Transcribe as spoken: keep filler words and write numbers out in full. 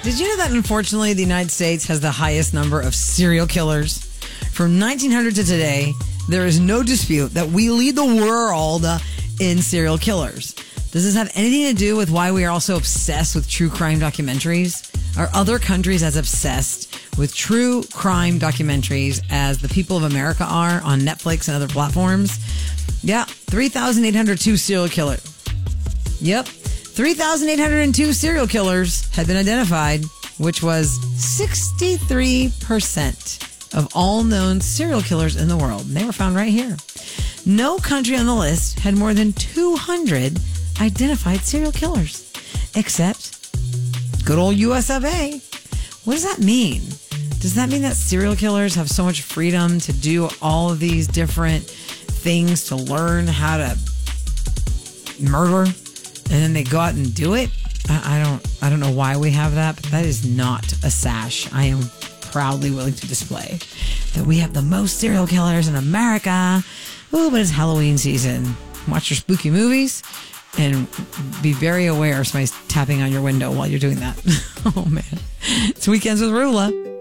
Did you know that unfortunately the United States has the highest number of serial killers? From nineteen hundred to today, there is no dispute that we lead the world in serial killers. Does this have anything to do with why we are also obsessed with true crime documentaries? Are other countries as obsessed with true crime documentaries as the people of America are on Netflix and other platforms? Yeah, three thousand eight hundred two serial killers. Yep, three thousand eight hundred two serial killers had been identified, which was sixty-three percent of all known serial killers in the world. And they were found right here. No country on the list had more than two hundred identified serial killers, except good old U S of A. What does that mean? Does that mean that serial killers have so much freedom to do all of these different things to learn how to murder, and then they go out and do it? I, I don't I don't know why we have that, but that is not a sash I am proudly willing to display. That we have the most serial killers in America. Ooh, but it's Halloween season. Watch your spooky movies and be very aware of somebody's tapping on your window while you're doing that. Oh, man. It's Weekends with Rula.